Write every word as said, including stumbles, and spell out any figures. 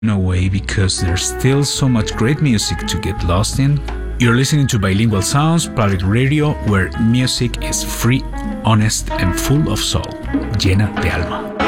away because there's still so much great music to get lost in. You're listening to Bilingual Sounds, public radio, where music is free, honest, and full of soul, llena de alma.